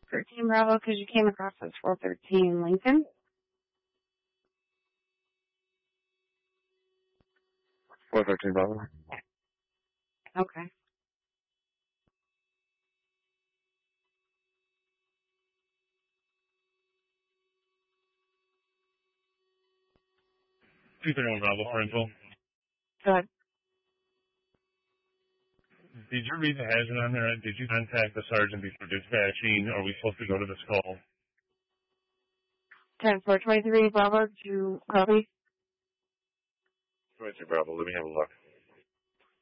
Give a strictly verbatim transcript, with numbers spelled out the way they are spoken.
thirteen Bravo, because you came across as four thirteen Lincoln. four thirteen Bravo. Okay. two thirty-one Bravo, Orange. Good. Did you read the hazard on there? Did you contact the sergeant before dispatching? Or are we supposed to go to this call? ten four twenty-three Bravo, did you copy? twenty-three Bravo, let me have a look.